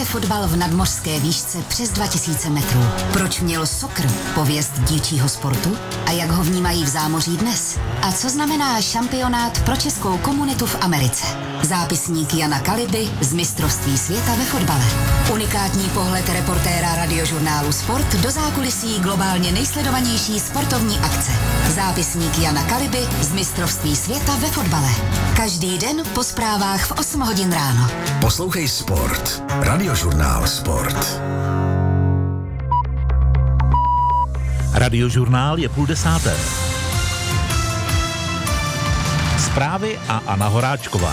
fotbal v nadmořské výšce přes 2000 metrů? Proč měl soccer pověst dívčího sportu? A jak ho vnímají v zámoří dnes? A co znamená šampionát pro českou komunitu v Americe? Zápisník Jana Kaliby z mistrovství světa ve fotbale. Unikátní pohled reportéra radiožurnálu Sport do zákulisí globálně nejsledovanější sportovní akce. Zápisník Jana Kaliby z mistrovství světa ve fotbale. Každý den po zprávách v 8 hodin ráno. Poslouchej Sport. Radiožurnál Sport. Radiožurnál je 9:30. Zprávy a Anna Horáčková.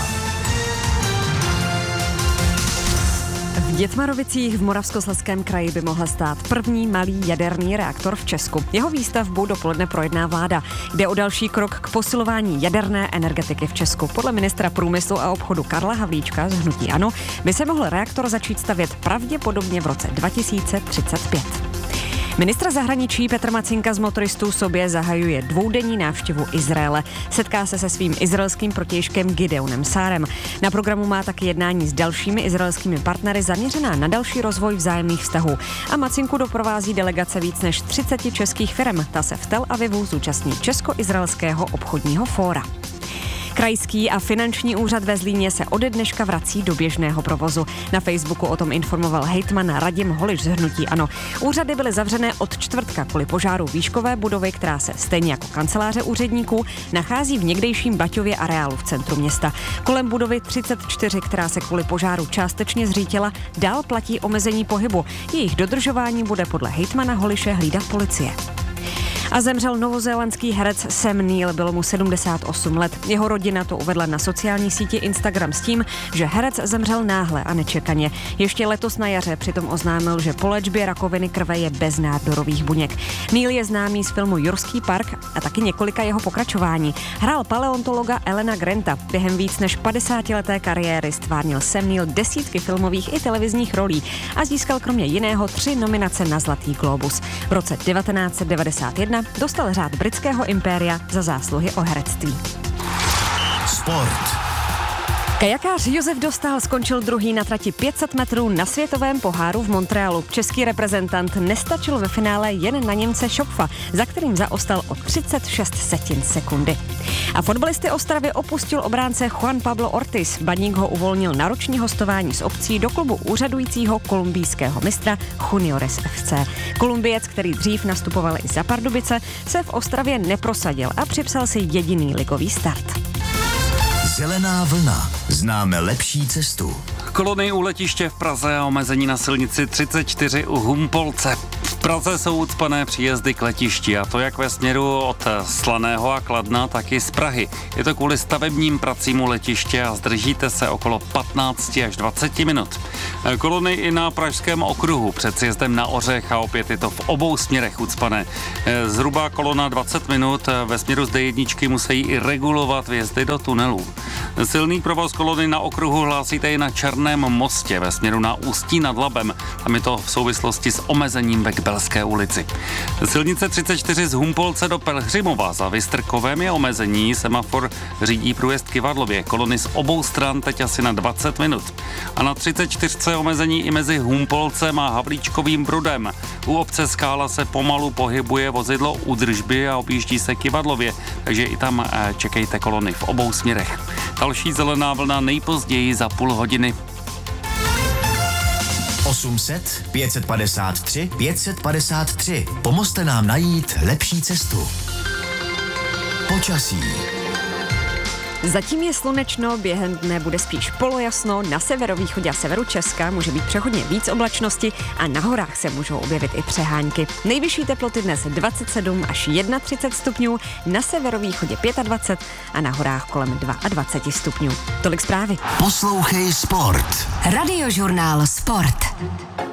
V Dětmarovicích v Moravskoslezském kraji by mohl stát první malý jaderný reaktor v Česku. Jeho výstavbu dopoledne projedná vláda. Jde o další krok k posilování jaderné energetiky v Česku. Podle ministra průmyslu a obchodu Karla Havlíčka z hnutí ANO by se mohl reaktor začít stavět pravděpodobně v roce 2035. Ministr zahraničí Petr Macinka z motoristů sobě zahajuje dvoudenní návštěvu Izraele. Setká se svým izraelským protějškem Gideonem Sárem. Na programu má taky jednání s dalšími izraelskými partnery zaměřená na další rozvoj vzájemných vztahů. A Macinku doprovází delegace víc než 30 českých firm. Ta se v Tel Avivu zúčastní Česko-izraelského obchodního fóra. Krajský a finanční úřad ve Zlíně se ode dneška vrací do běžného provozu. Na Facebooku o tom informoval hejtman Radim Holič z hnutí ANO. Úřady byly zavřené od čtvrtka kvůli požáru výškové budovy, která se stejně jako kanceláře úředníků nachází v někdejším Baťově areálu v centru města. Kolem budovy 34, která se kvůli požáru částečně zřítila, dál platí omezení pohybu. Jejich dodržování bude podle hejtmana Holiše hlídat policie. A zemřel novozélandský herec Sam Neill, bylo mu 78 let. Jeho rodina to uvedla na sociální síti Instagram s tím, že herec zemřel náhle a nečekaně. Ještě letos na jaře přitom oznámil, že po léčbě rakoviny krve je bez nádorových buněk. Neill je známý z filmu Jurský park a taky několika jeho pokračování. Hrál paleontologa Elena Granta. Během víc než 50leté kariéry stvárnil Sam Neill desítky filmových i televizních rolí a získal kromě jiného 3 nominace na Zlatý glóbus. V roce 1991 dostal řád britského impéria za zásluhy o herectví. Sport. Kajakář Josef Dostál skončil druhý na trati 500 metrů na světovém poháru v Montrealu. Český reprezentant nestačil ve finále jen na Němce Schopfa, za kterým zaostal o 36 sekundy. A fotbalisty Ostravy opustil obránce Juan Pablo Ortiz. Baník ho uvolnil na roční hostování s opcí do klubu úřadujícího kolumbijského mistra Juniores FC. Kolumbiec, který dřív nastupoval i za Pardubice, se v Ostravě neprosadil a připsal si jediný ligový start. Zelená vlna. Známe lepší cestu. Kolony u letiště v Praze a omezení na silnici 34 u Humpolce. V Praze jsou ucpané příjezdy k letišti, a to jak ve směru od Slaného a Kladna, tak i z Prahy. Je to kvůli stavebním pracím u letiště a zdržíte se okolo 15 až 20 minut. Kolony i na Pražském okruhu před sjezdem na Ořech a opět je to v obou směrech ucpané. Zhruba kolona 20 minut, ve směru z D1 musí i regulovat vjezdy do tunelů. Silný provoz kolony na okruhu hlásíte i na Černém mostě ve směru na Ústí nad Labem. Tam je to v souvislosti s omezením ve Kbelské ulici. Silnice 34 z Humpolce do Pelhřimova za Vystrkovem je omezení. Semafor řídí průjezd Kyvadlově. Kolony z obou stran teď asi na 20 minut. A na 34 omezení i mezi Humpolcem a Havlíčkovým Brodem. U obce Skála se pomalu pohybuje vozidlo údržby a objíždí se Kyvadlově, takže i tam čekejte kolony v obou směrech. Další zelená vlna nejpozději za půl hodiny. 800 553 553. Pomozte nám najít lepší cestu. Počasí. Zatím je slunečno, během dne bude spíš polojasno, na severovýchodě a severu Česka může být přechodně víc oblačnosti a na horách se můžou objevit i přehánky. Nejvyšší teploty dnes 27 až 31 stupňů, na severovýchodě 25 a na horách kolem 22 stupňů. Tolik zprávy. Poslouchej Sport. Radiožurnál Sport.